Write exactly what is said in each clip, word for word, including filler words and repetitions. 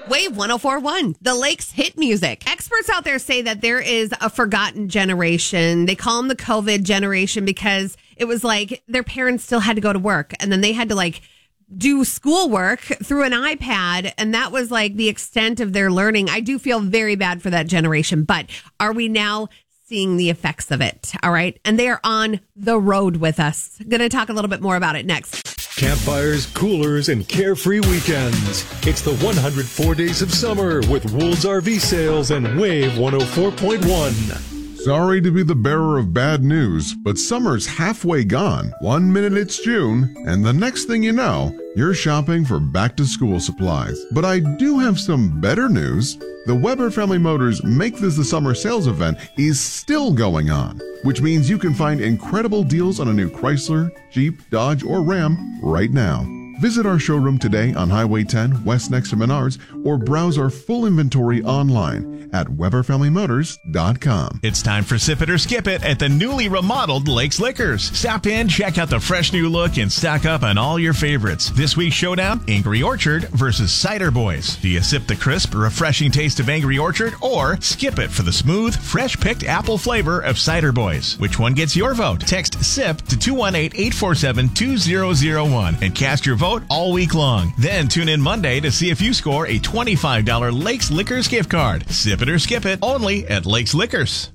Wave one oh four point one, the Lakes hit music. Experts out there say that there is a forgotten generation. They call them the COVID generation because it was like their parents still had to go to work and then they had to like do schoolwork through an iPad. And that was like the extent of their learning. I do feel very bad for that generation, but are we now seeing the effects of it? All right. And they are on the road with us. Going to talk a little bit more about it next. Campfires, coolers, and carefree weekends. It's the one hundred four days of summer with Wool's R V Sales and Wave one oh four point one. Sorry to be the bearer of bad news, but summer's halfway gone. One minute it's June, and the next thing you know, you're shopping for back-to-school supplies. But I do have some better news. The Weber Family Motors Make This the Summer sales event is still going on, which means you can find incredible deals on a new Chrysler, Jeep, Dodge, or Ram right now. Visit our showroom today on Highway ten, west next to Menards, or browse our full inventory online at weber family motors dot com. It's time for Sip It or Skip It at the newly remodeled Lakes Liquors. Stop in, check out the fresh new look, and stock up on all your favorites. This week's showdown, Angry Orchard versus Cider Boys. Do you sip the crisp, refreshing taste of Angry Orchard or skip it for the smooth, fresh-picked apple flavor of Cider Boys? Which one gets your vote? Text SIP to two one eight, eight four seven, two zero zero one and cast your vote all week long. Then tune in Monday to see if you score a twenty-five dollars Lakes Liquors gift card. Sip it or skip it, only at Lakes Liquors.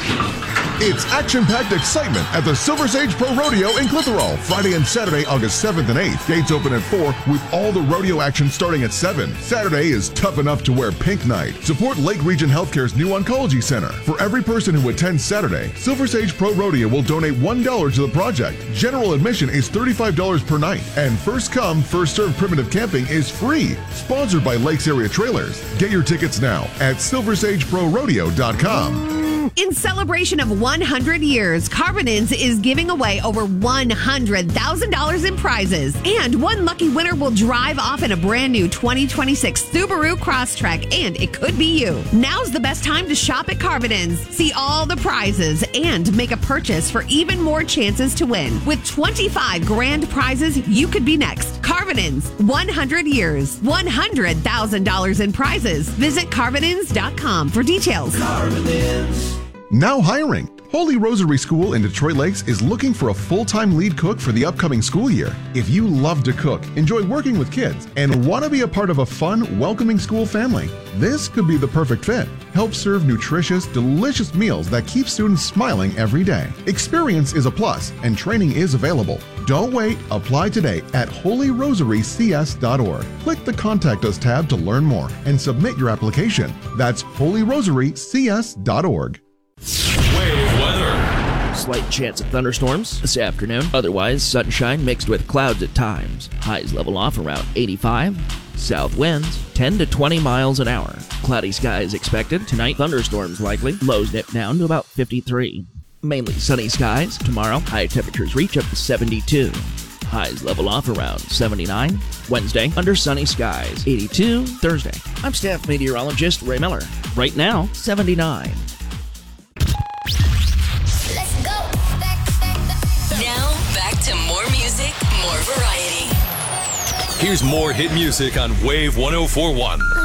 It's action-packed excitement at the Silver Sage Pro Rodeo in Clitheroe, Friday and Saturday, August seventh and eighth. Gates open at four with all the rodeo action starting at seven. Saturday is tough enough to wear pink night. Support Lake Region Healthcare's new oncology center. For every person who attends Saturday, Silver Sage Pro Rodeo will donate one dollar to the project. General admission is thirty-five dollars per night, and first come, first served primitive camping is free. Sponsored by Lakes Area Trailers. Get your tickets now at silver sage pro rodeo dot com. In celebration of one hundred years, Carbonins is giving away over one hundred thousand dollars in prizes. And one lucky winner will drive off in a brand new twenty twenty-six Subaru Crosstrek, and it could be you. Now's the best time to shop at Carbonins. See all the prizes and make a purchase for even more chances to win. With twenty-five grand prizes, you could be next. Carbonins, one hundred years, one hundred thousand dollars in prizes. Visit carbonins dot com for details. Carbonins. Now hiring. Holy Rosary School in Detroit Lakes is looking for a full-time lead cook for the upcoming school year. If you love to cook, enjoy working with kids, and want to be a part of a fun, welcoming school family, this could be the perfect fit. Help serve nutritious, delicious meals that keep students smiling every day. Experience is a plus, and training is available. Don't wait. Apply today at holy rosary c s dot org. Click the Contact Us tab to learn more and submit your application. That's holy rosary c s dot org. Wave weather. Slight chance of thunderstorms this afternoon. Otherwise, sunshine mixed with clouds at times. Highs level off around eighty-five. South winds ten to twenty miles an hour. Cloudy skies expected. Tonight, thunderstorms likely. Lows dip down to about fifty-three. Mainly sunny skies. Tomorrow, high temperatures reach up to seventy-two. Highs level off around seventy-nine. Wednesday, under sunny skies. eighty-two. Thursday. I'm staff meteorologist Ray Miller. Right now, seventy-nine. Let's go. Now, back to more music, more variety. Here's more hit music on Wave one oh four point one.